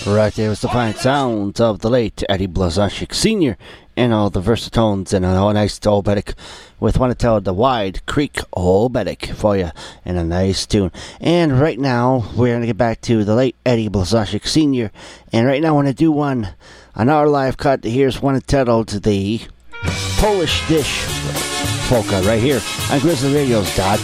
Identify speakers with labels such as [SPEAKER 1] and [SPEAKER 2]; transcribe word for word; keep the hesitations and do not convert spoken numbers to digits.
[SPEAKER 1] Right there was the fine sounds of the late Eddie Blazonczyk Senior and all the versatones and a nice Olbetic with one to tell the Wide Creek Olbetic for you and a nice tune. And right now we're going to get back to the late Eddie Blazonczyk Senior And right now I want to do one, another live cut. Here's one titled The Polish Dish Polka right here on Grizzly Radios dot